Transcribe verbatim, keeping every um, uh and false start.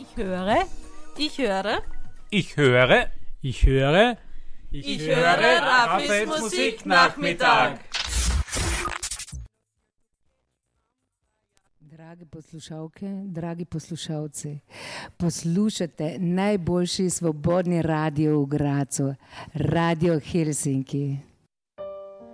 Ich höre. Ich höre. Ich höre. Ich höre. Ich, ich höre Rafis Musiknachmittag. Drage poslušalke, dragi poslušalci, poslušate najboljši svobodni radio v Gracu, Radio Helsinki.